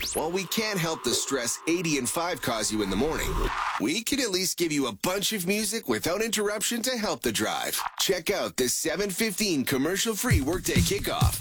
While we can't help the stress 80 and 5 cause you in the morning, we can at least give you a bunch of music without interruption to help the drive. Check out the 7:15 commercial-free Workday Kickoff